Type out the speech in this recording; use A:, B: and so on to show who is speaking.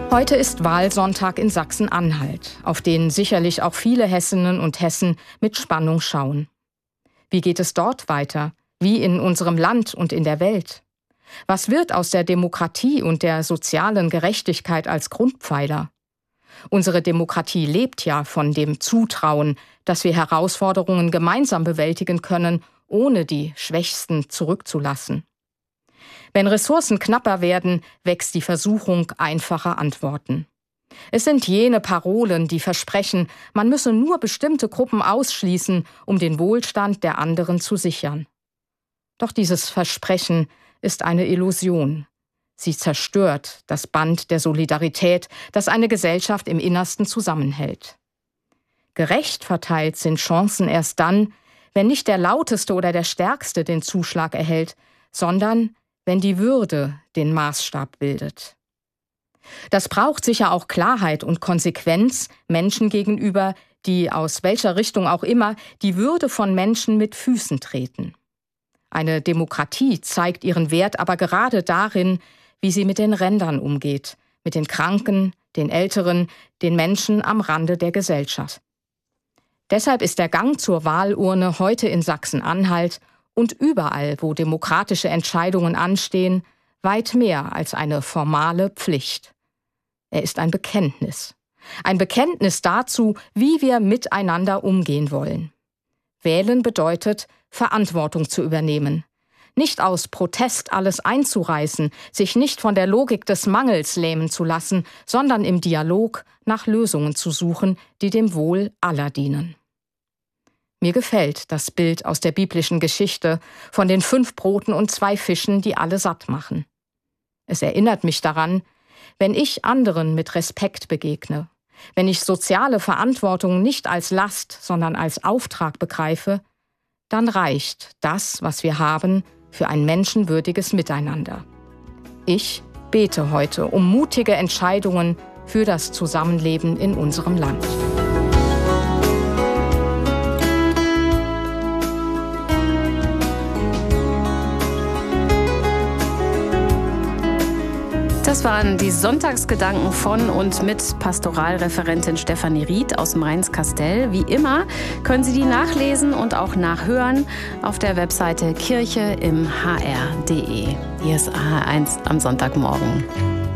A: Heute ist Wahlsonntag in Sachsen-Anhalt, auf den sicherlich auch viele Hessinnen und Hessen mit Spannung schauen. Wie geht es dort weiter? Wie in unserem Land und in der Welt? Was wird aus der Demokratie und der sozialen Gerechtigkeit als Grundpfeiler? Unsere Demokratie lebt ja von dem Zutrauen, dass wir Herausforderungen gemeinsam bewältigen können, ohne die Schwächsten zurückzulassen. Wenn Ressourcen knapper werden, wächst die Versuchung einfacher Antworten. Es sind jene Parolen, die versprechen, man müsse nur bestimmte Gruppen ausschließen, um den Wohlstand der anderen zu sichern. Doch dieses Versprechen ist eine Illusion. Sie zerstört das Band der Solidarität, das eine Gesellschaft im Innersten zusammenhält. Gerecht verteilt sind Chancen erst dann, wenn nicht der Lauteste oder der Stärkste den Zuschlag erhält, sondern wenn die Würde den Maßstab bildet. Das braucht sicher auch Klarheit und Konsequenz Menschen gegenüber, die aus welcher Richtung auch immer die Würde von Menschen mit Füßen treten. Eine Demokratie zeigt ihren Wert aber gerade darin, wie sie mit den Rändern umgeht, mit den Kranken, den Älteren, den Menschen am Rande der Gesellschaft. Deshalb ist der Gang zur Wahlurne heute in Sachsen-Anhalt und überall, wo demokratische Entscheidungen anstehen, weit mehr als eine formale Pflicht. Er ist ein Bekenntnis. Ein Bekenntnis dazu, wie wir miteinander umgehen wollen. Wählen bedeutet, Verantwortung zu übernehmen. Nicht aus Protest alles einzureißen, sich nicht von der Logik des Mangels lähmen zu lassen, sondern im Dialog nach Lösungen zu suchen, die dem Wohl aller dienen. Mir gefällt das Bild aus der biblischen Geschichte von den 5 Broten und 2 Fischen, die alle satt machen. Es erinnert mich daran, wenn ich anderen mit Respekt begegne, wenn ich soziale Verantwortung nicht als Last, sondern als Auftrag begreife, dann reicht das, was wir haben, für ein menschenwürdiges Miteinander. Ich bete heute um mutige Entscheidungen für das Zusammenleben in unserem Land.
B: Das waren die Sonntagsgedanken von und mit Pastoralreferentin Stefanie Ried aus Mainz-Kastel. Wie immer können Sie die nachlesen und auch nachhören auf der Webseite kircheimhr.de. Hier ist HR1 am Sonntagmorgen.